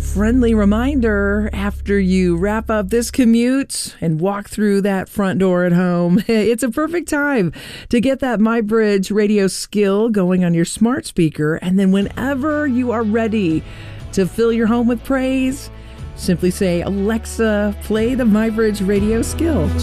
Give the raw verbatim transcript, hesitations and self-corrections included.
friendly reminder after you wrap up this commute and walk through that front door at home. It's a perfect time to get that MyBridge radio skill going on your smart speaker. And then whenever you are ready to fill your home with praise, simply say, Alexa, play the MyBridge radio skill.